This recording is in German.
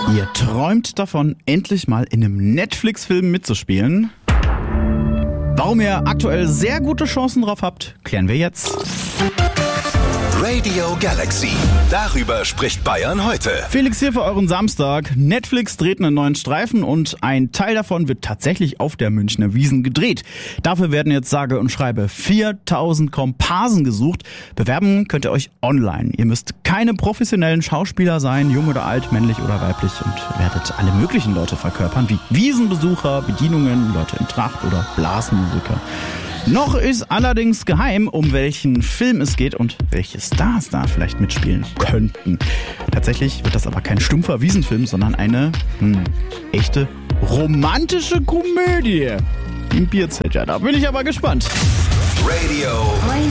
Ihr träumt davon, endlich mal in einem Netflix-Film mitzuspielen? Warum ihr aktuell sehr gute Chancen drauf habt, klären wir jetzt. Radio Galaxy. Darüber spricht Bayern heute. Felix hier für euren Samstag. Netflix dreht einen neuen Streifen und ein Teil davon wird tatsächlich auf der Münchner Wiesn gedreht. Dafür werden jetzt sage und schreibe 4000 Komparsen gesucht. Bewerben könnt ihr euch online. Ihr müsst keine professionellen Schauspieler sein, jung oder alt, männlich oder weiblich, und werdet alle möglichen Leute verkörpern, wie Wiesenbesucher, Bedienungen, Leute in Tracht oder Blasmusiker. Noch ist allerdings geheim, um welchen Film es geht und welche Stars da vielleicht mitspielen könnten. Tatsächlich wird das aber kein stumpfer Wiesenfilm, sondern eine echte romantische Komödie. Im Bierzelt, ja, da bin ich aber gespannt. Radio